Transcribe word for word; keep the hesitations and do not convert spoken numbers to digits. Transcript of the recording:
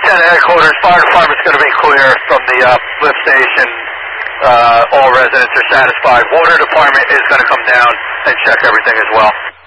Ken headquarters, fire department's going to be clear from the uh, lift station. Uh, all residents are satisfied. Water department is going to come down and check everything as well.